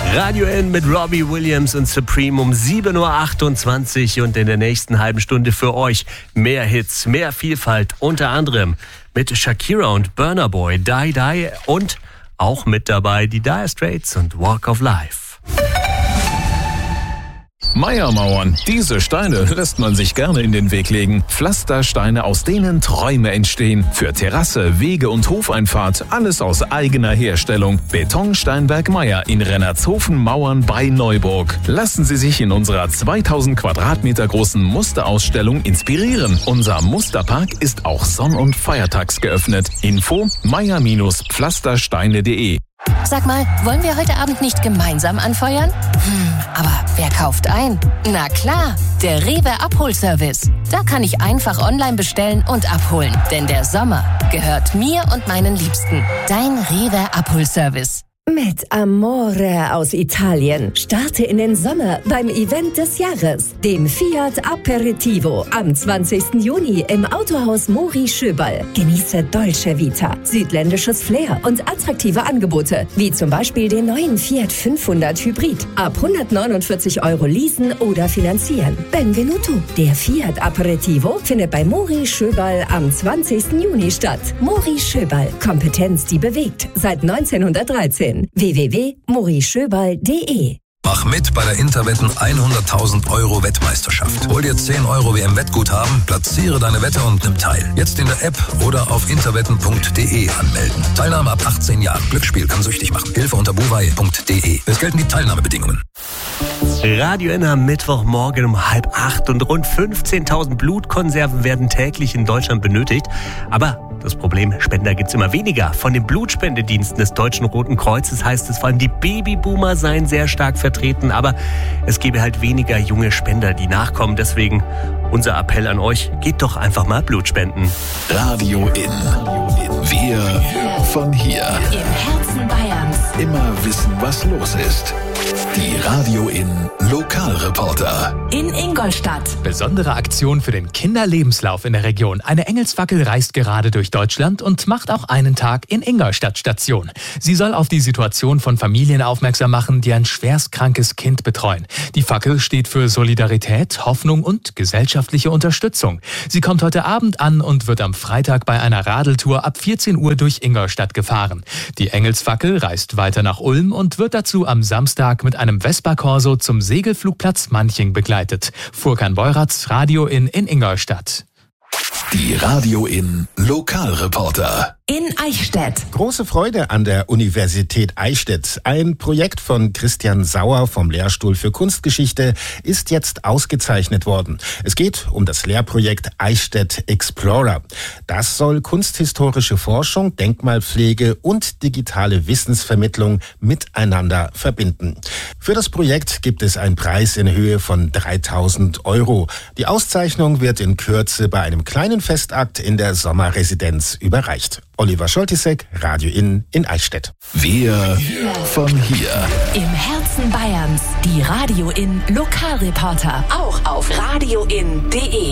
Radio N mit Robbie Williams und Supreme um 7.28 Uhr und in der nächsten halben Stunde für euch mehr Hits, mehr Vielfalt, unter anderem mit Shakira und Burna Boy, Die Die und auch mit dabei die Dire Straits und Walk of Life. Meiermauern. Diese Steine lässt man sich gerne in den Weg legen. Pflastersteine, aus denen Träume entstehen. Für Terrasse, Wege und Hofeinfahrt, alles aus eigener Herstellung. Beton Steinberg Meier in Rennertshofen-Mauern bei Neuburg. Lassen Sie sich in unserer 2000 Quadratmeter großen Musterausstellung inspirieren. Unser Musterpark ist auch sonn- und feiertags geöffnet. Info: meier-pflastersteine.de. Sag mal, wollen wir heute Abend nicht gemeinsam anfeuern? Aber wer kauft ein? Na klar, der Rewe Abholservice. Da kann ich einfach online bestellen und abholen. Denn der Sommer gehört mir und meinen Liebsten. Dein Rewe Abholservice. Mit Amore aus Italien. Starte in den Sommer beim Event des Jahres, dem Fiat Aperitivo, am 20. Juni im Autohaus Mori Schöberl. Genieße Dolce Vita, südländisches Flair und attraktive Angebote, wie zum Beispiel den neuen Fiat 500 Hybrid. Ab 149 € leasen oder finanzieren. Benvenuto. Der Fiat Aperitivo findet bei Mori Schöberl am 20. Juni statt. Mori Schöberl. Kompetenz, die bewegt. Seit 1913. www.morischöberl.de. Mach mit bei der Interwetten 100.000 € Wettmeisterschaft. Hol dir 10 € WM-Wettguthaben, platziere deine Wette und nimm teil. Jetzt in der App oder auf interwetten.de anmelden. Teilnahme ab 18 Jahren. Glücksspiel kann süchtig machen. Hilfe unter buwei.de. Es gelten die Teilnahmebedingungen. Radio N am Mittwochmorgen um 7:30 und rund 15.000 Blutkonserven werden täglich in Deutschland benötigt. Aber das Problem, Spender gibt's immer weniger. Von den Blutspendediensten des Deutschen Roten Kreuzes heißt es, vor allem die Babyboomer seien sehr stark vertreten, aber es gäbe halt weniger junge Spender, die nachkommen. Deswegen unser Appell an euch, geht doch einfach mal Blut spenden. Radio In. Wir von hier. Im Herzen Bayerns. Immer wissen, was los ist. Die Radio In Lokalreporter. In Ingolstadt. Besondere Aktion für den Kinderlebenslauf in der Region. Eine Engelsfackel reist gerade durch Deutschland und macht auch einen Tag in Ingolstadt Station. Sie soll auf die Situation von Familien aufmerksam machen, die ein schwerstkrankes Kind betreuen. Die Fackel steht für Solidarität, Hoffnung und gesellschaftliche Unterstützung. Sie kommt heute Abend an und wird am Freitag bei einer Radeltour ab 14 Uhr durch Ingolstadt gefahren. Die Engelsfackel reist weiter nach Ulm und wird dazu am Samstag mit einem Vespa-Corso zum Segelflugplatz Manching begleitet. Furkan Beuratz, Radio in Ingolstadt. Die Radio In Lokalreporter. In Eichstätt. Große Freude an der Universität Eichstätt. Ein Projekt von Christian Sauer vom Lehrstuhl für Kunstgeschichte ist jetzt ausgezeichnet worden. Es geht um das Lehrprojekt Eichstätt Explorer. Das soll kunsthistorische Forschung, Denkmalpflege und digitale Wissensvermittlung miteinander verbinden. Für das Projekt gibt es einen Preis in Höhe von 3.000 €. Die Auszeichnung wird in Kürze bei einem kleinen Festakt in der Sommerresidenz überreicht. Oliver Scholtisek, Radio in Eichstätt. Wir von hier. Im Herzen Bayerns. Die Radio in Lokalreporter. Auch auf radioin.de.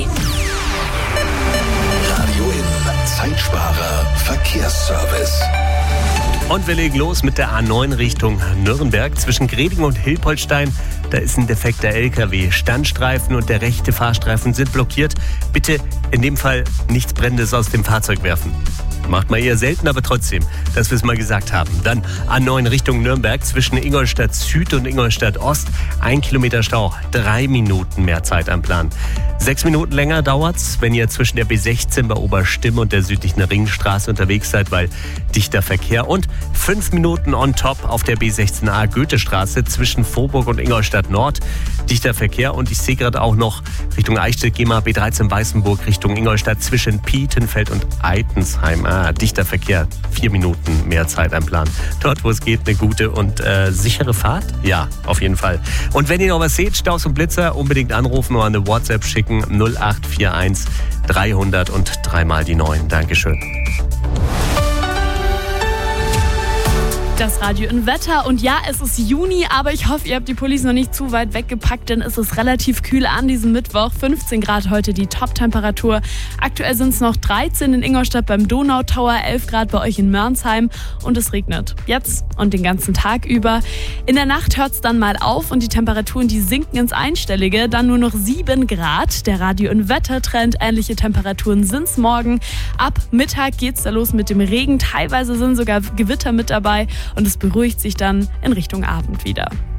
Radio In Zeitsparer Verkehrsservice. Und wir legen los mit der A9 Richtung Nürnberg. Zwischen Greding und Hilpoltstein, da ist ein defekter LKW. Standstreifen und der rechte Fahrstreifen sind blockiert. Bitte in dem Fall nichts Brennendes aus dem Fahrzeug werfen. Macht man eher selten, aber trotzdem, dass wir es mal gesagt haben. Dann A9 Richtung Nürnberg zwischen Ingolstadt Süd und Ingolstadt Ost. 1 Kilometer Stau, 3 Minuten mehr Zeit am Plan. 6 Minuten länger dauert's, wenn ihr zwischen der B16 bei Oberstimm und der südlichen Ringstraße unterwegs seid, weil dichter Verkehr. Und 5 Minuten on top auf der B16a Goethestraße zwischen Vorburg und Ingolstadt Nord. Dichter Verkehr. Und ich sehe gerade auch noch Richtung Eichstätt, Gema B13 Weißenburg Richtung Ingolstadt zwischen Pietenfeld und Eitensheim. Dichter Verkehr, 4 Minuten mehr Zeit am Plan. Dort, wo es geht, eine gute und sichere Fahrt? Ja, auf jeden Fall. Und wenn ihr noch was seht, Staus und Blitzer, unbedingt anrufen oder eine WhatsApp schicken. 0841 300 und 3 mal die 9. Dankeschön. Das Radio in Wetter und ja, es ist Juni, aber ich hoffe, ihr habt die Pullis noch nicht zu weit weggepackt, denn es ist relativ kühl an diesem Mittwoch. 15 Grad heute die Top-Temperatur. Aktuell sind es noch 13 in Ingolstadt beim Donautower, 11 Grad bei euch in Mörnsheim und es regnet. Jetzt und den ganzen Tag über. In der Nacht hört es dann mal auf und die Temperaturen, die sinken ins Einstellige, dann nur noch 7 Grad. Der Radio in Wettertrend, ähnliche Temperaturen sind es morgen. Ab Mittag geht es da los mit dem Regen, teilweise sind sogar Gewitter mit dabei. Und es beruhigt sich dann in Richtung Abend wieder.